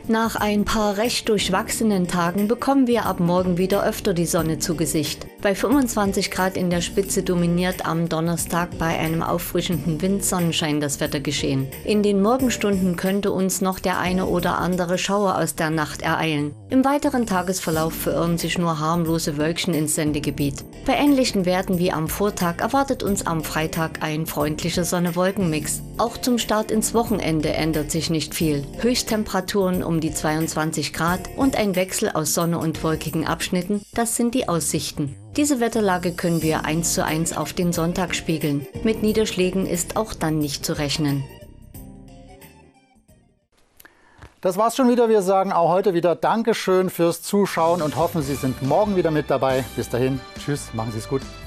Nach ein paar recht durchwachsenen Tagen bekommen wir ab morgen wieder öfter die Sonne zu Gesicht. Bei 25 Grad in der Spitze dominiert am Donnerstag bei einem auffrischenden Wind Sonnenschein das Wettergeschehen. In den Morgenstunden könnte uns noch der eine oder andere Schauer aus der Nacht ereilen. Im weiteren Tagesverlauf verirren sich nur harmlose Wölkchen ins Sendegebiet. Bei ähnlichen Werten wie am Vortag erwartet uns am Freitag ein freundlicher Sonne-Wolken-Mix. Auch zum Start ins Wochenende ändert sich nicht viel. Höchsttemperaturen um die 22 Grad und ein Wechsel aus Sonne und wolkigen Abschnitten, das sind die Aussichten. Diese Wetterlage können wir 1:1 auf den Sonntag spiegeln. Mit Niederschlägen ist auch dann nicht zu rechnen. Das war's schon wieder. Wir sagen auch heute wieder Dankeschön fürs Zuschauen und hoffen, Sie sind morgen wieder mit dabei. Bis dahin, tschüss, machen Sie es gut.